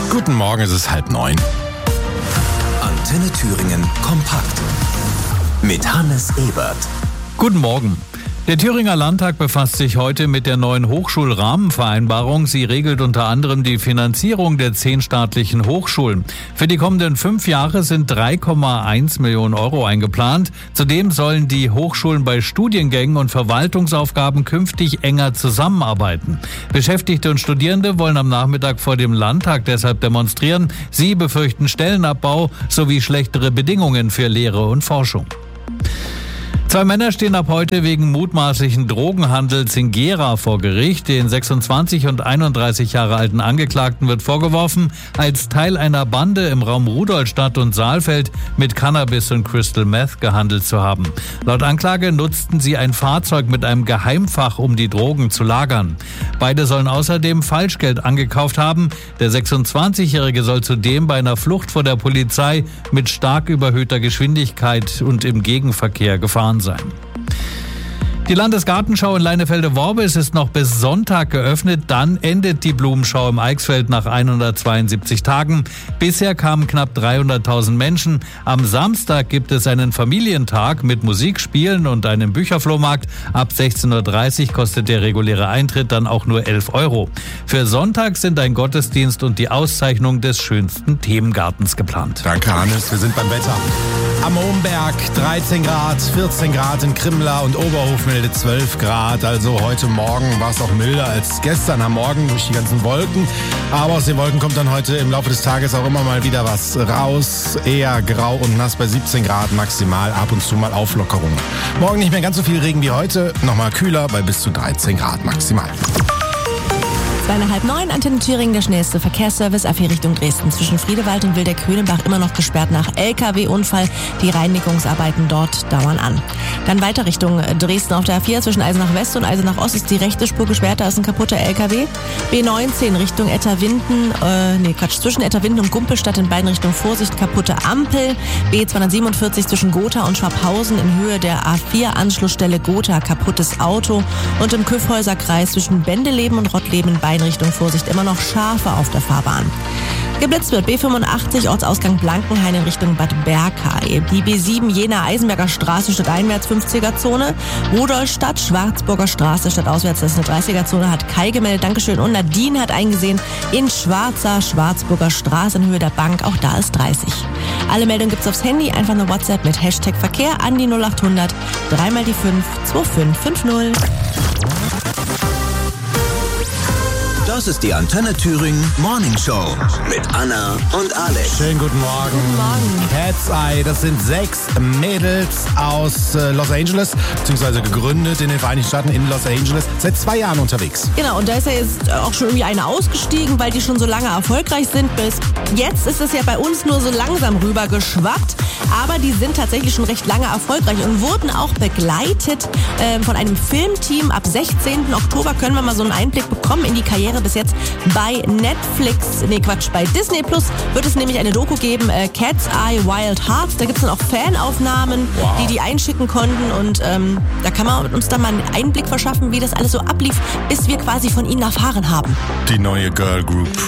Guten Morgen, es ist 8:30. Antenne Thüringen kompakt mit Hannes Ebert. Guten Morgen. Der Thüringer Landtag befasst sich heute mit der neuen Hochschulrahmenvereinbarung. Sie regelt unter anderem die Finanzierung der 10 staatlichen Hochschulen. Für die kommenden 5 Jahre sind 3,1 Millionen Euro eingeplant. Zudem sollen die Hochschulen bei Studiengängen und Verwaltungsaufgaben künftig enger zusammenarbeiten. Beschäftigte und Studierende wollen am Nachmittag vor dem Landtag deshalb demonstrieren. Sie befürchten Stellenabbau sowie schlechtere Bedingungen für Lehre und Forschung. 2 Männer stehen ab heute wegen mutmaßlichen Drogenhandels in Gera vor Gericht. Den 26 und 31 Jahre alten Angeklagten wird vorgeworfen, als Teil einer Bande im Raum Rudolstadt und Saalfeld mit Cannabis und Crystal Meth gehandelt zu haben. Laut Anklage nutzten sie ein Fahrzeug mit einem Geheimfach, um die Drogen zu lagern. Beide sollen außerdem Falschgeld angekauft haben. Der 26-Jährige soll zudem bei einer Flucht vor der Polizei mit stark überhöhter Geschwindigkeit und im Gegenverkehr gefahren sein. Die Landesgartenschau in Leinefelde-Worbis ist noch bis Sonntag geöffnet. Dann endet die Blumenschau im Eichsfeld nach 172 Tagen. Bisher kamen knapp 300.000 Menschen. Am Samstag gibt es einen Familientag mit Musikspielen und einem Bücherflohmarkt. Ab 16:30 Uhr kostet der reguläre Eintritt dann auch nur 11 Euro. Für Sonntag sind ein Gottesdienst und die Auszeichnung des schönsten Themengartens geplant. Danke, Hannes. Wir sind beim Wetter. Am Homberg 13 Grad, 14 Grad in Krimmler und Oberhof meldet 12 Grad. Also heute Morgen war es auch milder als gestern am Morgen durch die ganzen Wolken. Aber aus den Wolken kommt dann heute im Laufe des Tages auch immer mal wieder was raus. Eher grau und nass bei 17 Grad maximal, ab und zu mal Auflockerung. Morgen nicht mehr ganz so viel Regen wie heute, nochmal kühler bei bis zu 13 Grad maximal. 8:30, Antenne Thüringen, der schnellste Verkehrsservice, A4 Richtung Dresden. Zwischen Friedewald und Wildeck-Höhenbach immer noch gesperrt nach LKW-Unfall. Die Reinigungsarbeiten dort dauern an. Dann weiter Richtung Dresden auf der A4. Zwischen Eisenach West und Eisenach Ost ist die rechte Spur gesperrt. Da ist ein kaputter LKW. B19 Richtung Etterwinden, zwischen Etterwinden und Gumpelstadt in beiden Richtungen Vorsicht, kaputte Ampel. B247 zwischen Gotha und Schwabhausen in Höhe der A4-Anschlussstelle Gotha, kaputtes Auto. Und im Kyffhäuser-Kreis zwischen Bendeleben und Rottleben in beiden Richtungen Vorsicht, immer noch Schafe auf der Fahrbahn. Geblitzt wird B85 Ortsausgang Blankenhain in Richtung Bad Berkay. Die B7 Jena-Eisenberger Straße stadteinwärts 50er-Zone. Rudolstadt, Schwarzburger Straße stadtauswärts, das ist eine 30er-Zone, hat Kai gemeldet. Dankeschön. Und Nadine hat eingesehen, in Schwarzer-Schwarzburger Straße in Höhe der Bank, auch da ist 30. Alle Meldungen gibt's aufs Handy, einfach eine WhatsApp mit Hashtag Verkehr an die 0800 3 mal die 5 2550. Das ist die Antenne Thüringen Morning Show mit Anna und Alex. Schönen guten Morgen. Guten Morgen. Cat's Eye, das sind 6 Mädels aus Los Angeles, beziehungsweise gegründet in den Vereinigten Staaten in Los Angeles, seit 2 Jahren unterwegs. Genau, und da ist ja jetzt auch schon irgendwie eine ausgestiegen, weil die schon so lange erfolgreich sind. Bis jetzt ist es ja bei uns nur so langsam rüber geschwappt. Aber die sind tatsächlich schon recht lange erfolgreich und wurden auch begleitet von einem Filmteam. Ab 16. Oktober können wir mal so einen Einblick bekommen in die Karriere bis jetzt bei bei Disney Plus wird es nämlich eine Doku geben, Cat's Eye Wild Hearts. Da gibt es dann auch Fanaufnahmen, die einschicken konnten und da kann man uns dann mal einen Einblick verschaffen, wie das alles so ablief, bis wir quasi von ihnen erfahren haben. Die neue Girl Group